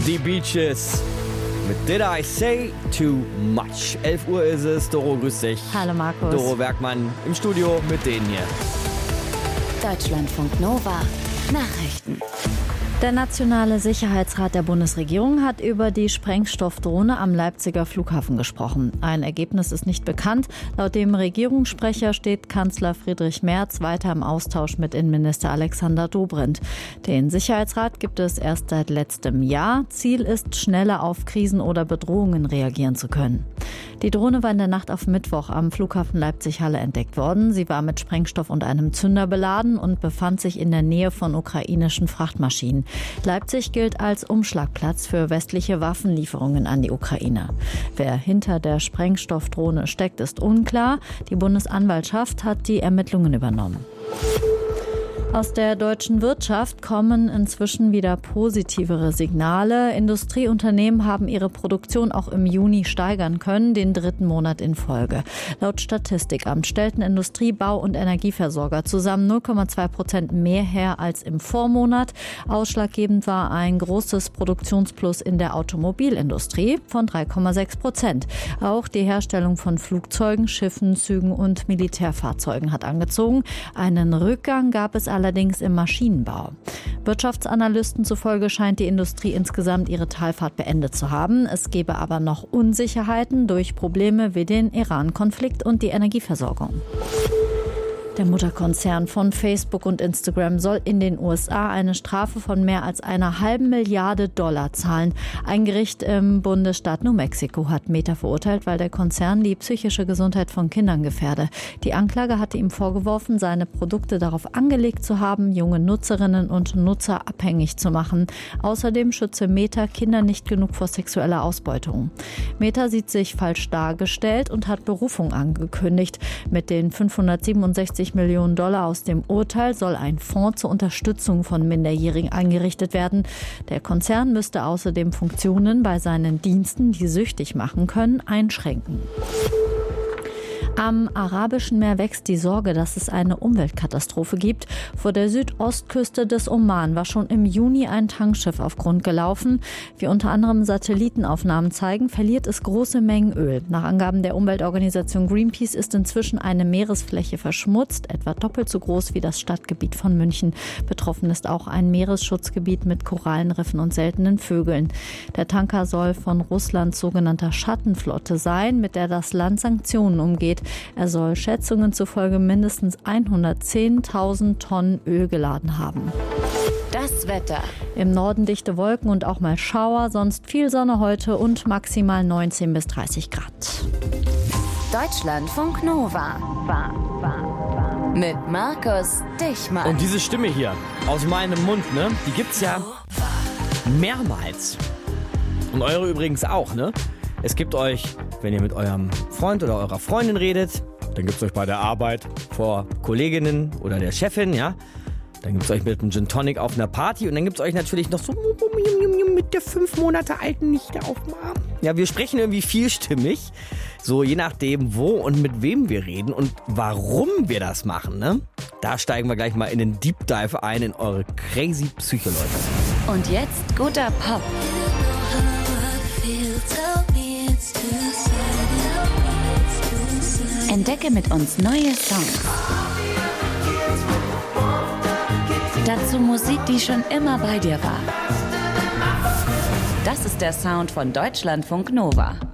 Die Beaches. Mit Did I Say Too Much? 11 Uhr ist es. Doro, grüß dich. Hallo Markus. Doro Bergmann im Studio mit denen hier. Deutschlandfunk Nova. Nachrichten. Der Nationale Sicherheitsrat der Bundesregierung hat über die Sprengstoffdrohne am Leipziger Flughafen gesprochen. Ein Ergebnis ist nicht bekannt. Laut dem Regierungssprecher steht Kanzler Friedrich Merz weiter im Austausch mit Innenminister Alexander Dobrindt. Den Sicherheitsrat gibt es erst seit letztem Jahr. Ziel ist, schneller auf Krisen oder Bedrohungen reagieren zu können. Die Drohne war in der Nacht auf Mittwoch am Flughafen Leipzig-Halle entdeckt worden. Sie war mit Sprengstoff und einem Zünder beladen und befand sich in der Nähe von ukrainischen Frachtmaschinen. Leipzig gilt als Umschlagplatz für westliche Waffenlieferungen an die Ukraine. Wer hinter der Sprengstoffdrohne steckt, ist unklar. Die Bundesanwaltschaft hat die Ermittlungen übernommen. Aus der deutschen Wirtschaft kommen inzwischen wieder positivere Signale. Industrieunternehmen haben ihre Produktion auch im Juni steigern können, den 3. Monat in Folge. Laut Statistikamt stellten Industrie-, Bau- und Energieversorger zusammen 0,2% mehr her als im Vormonat. Ausschlaggebend war ein großes Produktionsplus in der Automobilindustrie von 3,6%. Auch die Herstellung von Flugzeugen, Schiffen, Zügen und Militärfahrzeugen hat angezogen. Einen Rückgang gab es allerdings im Maschinenbau. Wirtschaftsanalysten zufolge scheint die Industrie insgesamt ihre Talfahrt beendet zu haben. Es gebe aber noch Unsicherheiten durch Probleme wie den Iran-Konflikt und die Energieversorgung. Der Mutterkonzern von Facebook und Instagram soll in den USA eine Strafe von mehr als $1,5 Milliarden zahlen. Ein Gericht im Bundesstaat New Mexico hat Meta verurteilt, weil der Konzern die psychische Gesundheit von Kindern gefährde. Die Anklage hatte ihm vorgeworfen, seine Produkte darauf angelegt zu haben, junge Nutzerinnen und Nutzer abhängig zu machen. Außerdem schütze Meta Kinder nicht genug vor sexueller Ausbeutung. Meta sieht sich falsch dargestellt und hat Berufung angekündigt. Mit den $567 Millionen aus dem Urteil soll ein Fonds zur Unterstützung von Minderjährigen eingerichtet werden. Der Konzern müsste außerdem Funktionen bei seinen Diensten, die süchtig machen können, einschränken. Am Arabischen Meer wächst die Sorge, dass es eine Umweltkatastrophe gibt. Vor der Südostküste des Oman war schon im Juni ein Tankschiff auf Grund gelaufen. Wie unter anderem Satellitenaufnahmen zeigen, verliert es große Mengen Öl. Nach Angaben der Umweltorganisation Greenpeace ist inzwischen eine Meeresfläche verschmutzt, etwa doppelt so groß wie das Stadtgebiet von München. Betroffen ist auch ein Meeresschutzgebiet mit Korallenriffen und seltenen Vögeln. Der Tanker soll von Russlands sogenannter Schattenflotte sein, mit der das Land Sanktionen umgeht. Er soll Schätzungen zufolge mindestens 110.000 Tonnen Öl geladen haben. Das Wetter. Im Norden dichte Wolken und auch mal Schauer, sonst viel Sonne heute und maximal 19 bis 30 Grad. Deutschlandfunk Nova. Mit Markus Dichmann. Und diese Stimme hier aus meinem Mund, ne? Die gibt's ja mehrmals. Und eure übrigens auch, ne? Es gibt euch, wenn ihr mit eurem Freund oder eurer Freundin redet, dann gibt es euch bei der Arbeit vor Kolleginnen oder der Chefin, ja. Dann gibt es euch mit einem Gin Tonic auf einer Party und dann gibt es euch natürlich noch so mit der 5 Monate alten Nichte auf dem Arm. Ja, wir sprechen irgendwie vielstimmig, so je nachdem wo und mit wem wir reden und warum wir das machen, ne? Da steigen wir gleich mal in den Deep Dive ein in eure crazy Psyche, Leute. Und jetzt guter Pop. Entdecke mit uns neue Songs. Dazu Musik, die schon immer bei dir war. Das ist der Sound von Deutschlandfunk Nova.